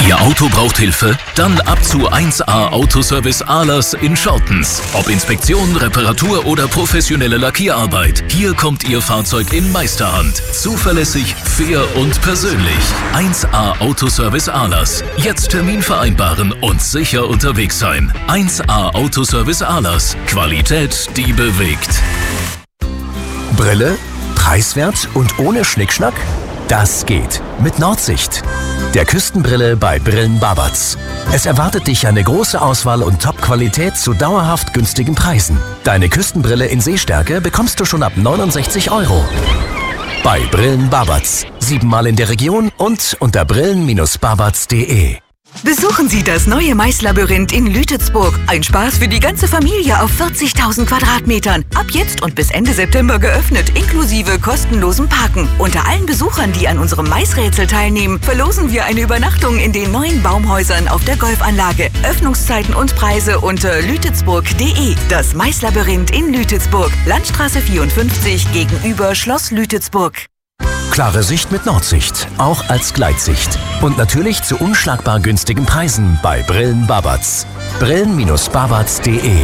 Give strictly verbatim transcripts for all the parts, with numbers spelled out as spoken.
Ihr Auto braucht Hilfe? Dann ab zu eins A Autoservice Ahlers in Schortens. Ob Inspektion, Reparatur oder professionelle Lackierarbeit. Hier kommt Ihr Fahrzeug in Meisterhand. Zuverlässig, fair und persönlich. eins A Autoservice Ahlers. Jetzt Termin vereinbaren und sicher unterwegs sein. eins A Autoservice Ahlers. Qualität, die bewegt. Brille? Preiswert und ohne Schnickschnack? Das geht mit Nordsicht. Der Küstenbrille bei Brillen Babatz. Es erwartet dich eine große Auswahl und Top-Qualität zu dauerhaft günstigen Preisen. Deine Küstenbrille in Sehstärke bekommst du schon ab neunundsechzig Euro. Bei Brillen Babatz. Siebenmal in der Region und unter brillen Bindestrich babatz punkt de. Besuchen Sie das neue Maislabyrinth in Lütetsburg. Ein Spaß für die ganze Familie auf vierzigtausend Quadratmetern. Ab jetzt und bis Ende September geöffnet, inklusive kostenlosem Parken. Unter allen Besuchern, die an unserem Maisrätsel teilnehmen, verlosen wir eine Übernachtung in den neuen Baumhäusern auf der Golfanlage. Öffnungszeiten und Preise unter lütetsburg punkt de. Das Maislabyrinth in Lütetsburg. Landstraße vierundfünfzig gegenüber Schloss Lütetsburg. Klare Sicht mit Nordsicht, auch als Gleitsicht. Und natürlich zu unschlagbar günstigen Preisen bei Brillen Babatz. brillen Bindestrich babatz punkt de.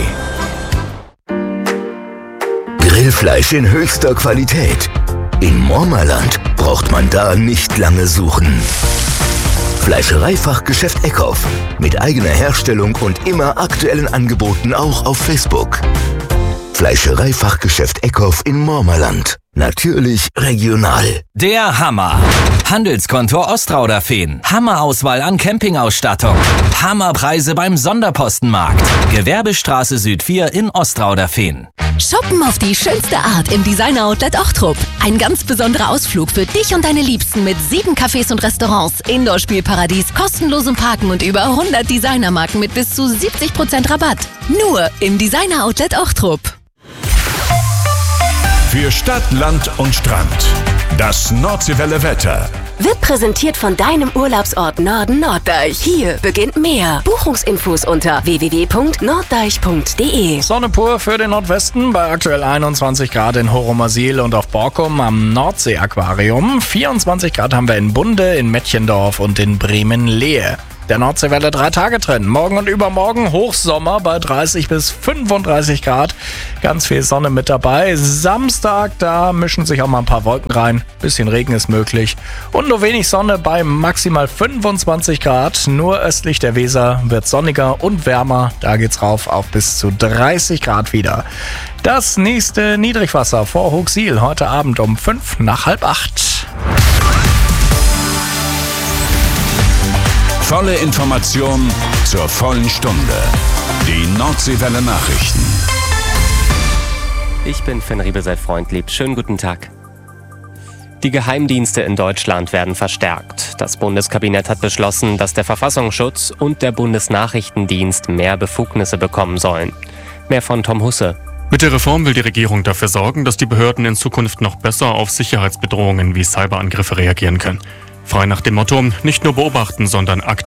Grillfleisch in höchster Qualität. In Mormerland braucht man da nicht lange suchen. Fleischereifachgeschäft Eckhoff. Mit eigener Herstellung und immer aktuellen Angeboten auch auf Facebook. Fleischereifachgeschäft Eckhoff in Mormerland. Natürlich regional. Der Hammer. Handelskonto Ostrauderfehn. Hammerauswahl an Campingausstattung. Hammerpreise beim Sonderpostenmarkt. Gewerbestraße Süd vier in Ostrauderfehn. Shoppen auf die schönste Art im Designer-Outlet Ochtrup. Ein ganz besonderer Ausflug für dich und deine Liebsten mit sieben Cafés und Restaurants, Indoor-Spielparadies, kostenlosem Parken und über hundert Designermarken mit bis zu siebzig Prozent Rabatt. Nur im Designer-Outlet Ochtrup. Für Stadt, Land und Strand. Das Nordseewelle Wetter. Wird präsentiert von deinem Urlaubsort Norden Norddeich. Hier beginnt mehr. Buchungsinfos unter w w w punkt norddeich punkt de. Sonne pur für den Nordwesten bei aktuell einundzwanzig Grad in Horomasil und auf Borkum am Nordsee-Aquarium. vierundzwanzig Grad haben wir in Bunde, in Mettchendorf und in Bremen-Lehe. Der Nordseewelle drei Tage Trend. Morgen und übermorgen Hochsommer bei dreißig bis fünfunddreißig Grad. Ganz viel Sonne mit dabei. Samstag, da mischen sich auch mal ein paar Wolken rein. Bisschen Regen ist möglich. Und nur wenig Sonne bei maximal fünfundzwanzig Grad. Nur östlich der Weser wird sonniger und wärmer. Da geht's rauf auf bis zu dreißig Grad wieder. Das nächste Niedrigwasser vor Hochsiel heute Abend um fünf nach halb acht. Volle Information zur vollen Stunde. Die Nordseewelle Nachrichten. Ich bin Finn Riebesell-Freundlieb. Schönen guten Tag. Die Geheimdienste in Deutschland werden verstärkt. Das Bundeskabinett hat beschlossen, dass der Verfassungsschutz und der Bundesnachrichtendienst mehr Befugnisse bekommen sollen. Mehr von Tom Husse. Mit der Reform will die Regierung dafür sorgen, dass die Behörden in Zukunft noch besser auf Sicherheitsbedrohungen wie Cyberangriffe reagieren können. Frei nach dem Motto, nicht nur beobachten, sondern aktiv.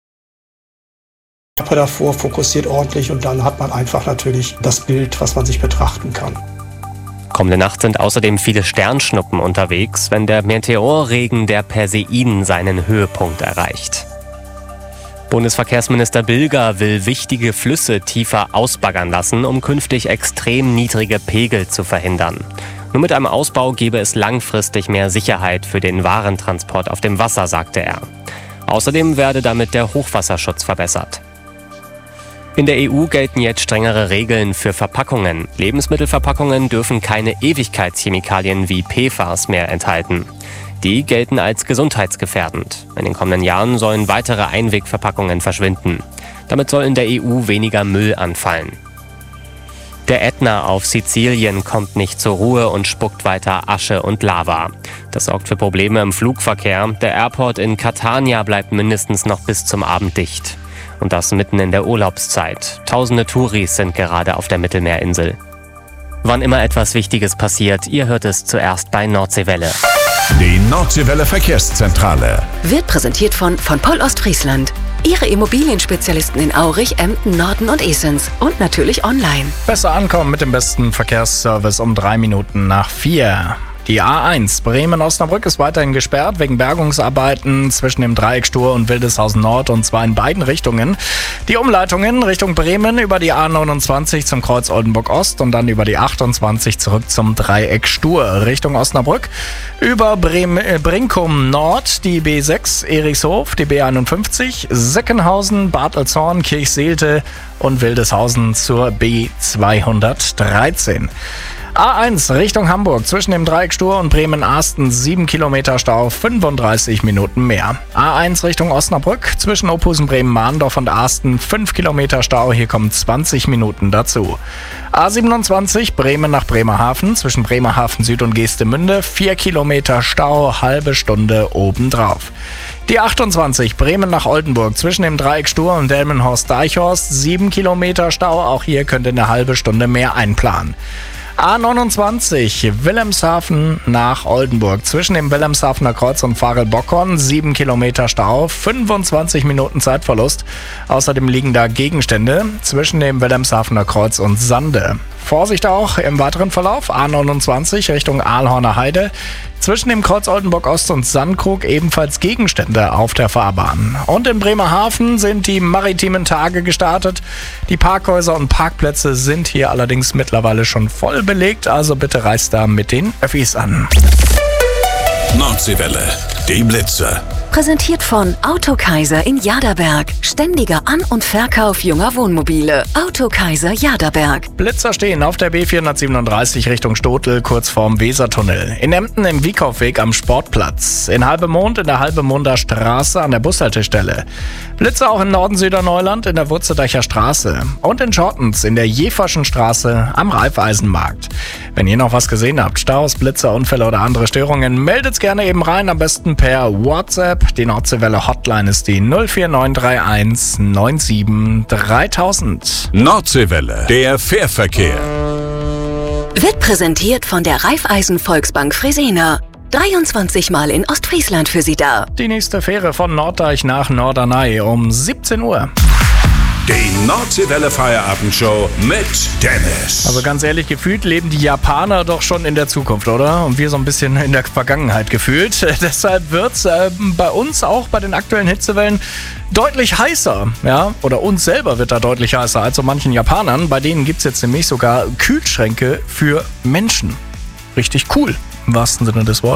Davor fokussiert ordentlich und dann hat man einfach natürlich das Bild, was man sich betrachten kann. Kommende Nacht sind außerdem viele Sternschnuppen unterwegs, wenn der Meteorregen der Perseiden seinen Höhepunkt erreicht. Bundesverkehrsminister Bilger will wichtige Flüsse tiefer ausbaggern lassen, um künftig extrem niedrige Pegel zu verhindern. Nur mit einem Ausbau gebe es langfristig mehr Sicherheit für den Warentransport auf dem Wasser, sagte er. Außerdem werde damit der Hochwasserschutz verbessert. In der E U gelten jetzt strengere Regeln für Verpackungen. Lebensmittelverpackungen dürfen keine Ewigkeitschemikalien wie P F A S mehr enthalten. Die gelten als gesundheitsgefährdend. In den kommenden Jahren sollen weitere Einwegverpackungen verschwinden. Damit soll in der E U weniger Müll anfallen. Der Ätna auf Sizilien kommt nicht zur Ruhe und spuckt weiter Asche und Lava. Das sorgt für Probleme im Flugverkehr. Der Airport in Catania bleibt mindestens noch bis zum Abend dicht. Und das mitten in der Urlaubszeit. Tausende Touris sind gerade auf der Mittelmeerinsel. Wann immer etwas Wichtiges passiert, ihr hört es zuerst bei Nordseewelle. Die Nordseewelle Verkehrszentrale wird präsentiert von von Poll Ostfriesland. Ihre Immobilienspezialisten in Aurich, Emden, Norden und Esens. Und natürlich online. Besser ankommen mit dem besten Verkehrsservice um drei Minuten nach vier. Die A eins Bremen-Osnabrück ist weiterhin gesperrt wegen Bergungsarbeiten zwischen dem Dreieck Stur und Wildeshausen Nord, und zwar in beiden Richtungen. Die Umleitungen Richtung Bremen über die A neunundzwanzig zum Kreuz Oldenburg Ost und dann über die achtundzwanzig zurück zum Dreieck Stur Richtung Osnabrück. Über Bremen, äh, Brinkum Nord die B sechs Erichshof, die B einundfünfzig, Seckenhausen, Bad Elshorn, Kirchseelte und Wildeshausen zur B zweihundertdreizehn. A eins Richtung Hamburg zwischen dem Dreieck Stur und Bremen-Arsten sieben Kilometer Stau, fünfunddreißig Minuten mehr. A eins Richtung Osnabrück zwischen Ophusen, Bremen-Mahndorf und Arsten fünf Kilometer Stau, hier kommen zwanzig Minuten dazu. A siebenundzwanzig Bremen nach Bremerhaven zwischen Bremerhaven Süd und Geestemünde vier Kilometer Stau, halbe Stunde obendrauf. Die achtundzwanzig Bremen nach Oldenburg zwischen dem Dreieck Stur und Delmenhorst-Deichhorst sieben Kilometer Stau, auch hier könnt ihr eine halbe Stunde mehr einplanen. A neunundzwanzig Wilhelmshaven nach Oldenburg zwischen dem Wilhelmshavener Kreuz und Farel-Bockhorn sieben Kilometer Stau, fünfundzwanzig Minuten Zeitverlust. Außerdem liegen da Gegenstände zwischen dem Wilhelmshavener Kreuz und Sande. Vorsicht auch im weiteren Verlauf. A neunundzwanzig Richtung Aalhorner Heide. Zwischen dem Kreuz Oldenburg Ost und Sandkrug ebenfalls Gegenstände auf der Fahrbahn. Und in Bremerhaven sind die maritimen Tage gestartet. Die Parkhäuser und Parkplätze sind hier allerdings mittlerweile schon voll belegt. Also bitte reist da mit den Öffis an. Nordseewelle, die Blitzer. Präsentiert von Autokaiser in Jaderberg. Ständiger An- und Verkauf junger Wohnmobile. Autokaiser Jaderberg. Blitzer stehen auf der B vierhundertsiebenunddreißig Richtung Stotel, kurz vorm Wesertunnel. In Emden im Wiekaufweg am Sportplatz. In Halbemond in der Halbemunder Straße an der Bushaltestelle. Blitzer auch im Norden Süderneuland in der Wurzedacher Straße. Und in Schottens in der Jeferschen Straße am Raiffeisenmarkt. Wenn ihr noch was gesehen habt, Staus, Blitzer, Unfälle oder andere Störungen, meldet's gerne eben rein, am besten per WhatsApp. Die Nordseewelle Hotline ist die null vier neun drei eins neun sieben dreitausend. Nordseewelle, der Fährverkehr. Wird präsentiert von der Raiffeisen Volksbank Fresenier. dreiundzwanzig Mal in Ostfriesland für Sie da. Die nächste Fähre von Norddeich nach Norderney um siebzehn Uhr. Die Nordseewelle Feierabendshow mit Dennis. Also ganz ehrlich, gefühlt leben die Japaner doch schon in der Zukunft, oder? Und wir so ein bisschen in der Vergangenheit gefühlt. Deshalb wird's äh, bei uns auch bei den aktuellen Hitzewellen deutlich heißer. Ja? Oder uns selber wird da deutlich heißer als so manchen Japanern. Bei denen gibt's jetzt nämlich sogar Kühlschränke für Menschen. Richtig cool, im wahrsten Sinne des Wortes.